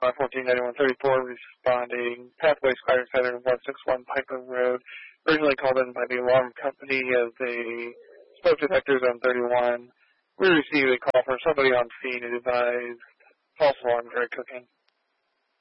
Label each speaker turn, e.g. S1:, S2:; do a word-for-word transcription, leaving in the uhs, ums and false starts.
S1: fourteen ninety-one thirty-four responding. Pathways Fire Center one six one Piper Road. Originally called in by the alarm company as they smoke detectors on thirty-one. We received a call from somebody on scene who advised false alarms are cooking.